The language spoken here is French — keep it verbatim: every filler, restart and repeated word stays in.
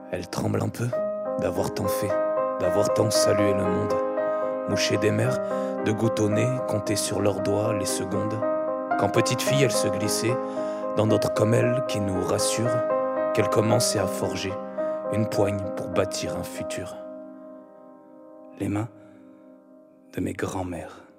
Elle tremble un peu d'avoir tant fait, d'avoir tant salué le monde. Mouchée des mers, de gouttes au nez, compter sur leurs doigts les secondes. Quand petite fille, elle se glissait dans d'autres comme elle qui nous rassurent qu'elle commençait à forger une poigne pour bâtir un futur. Les mains de mes grands-mères.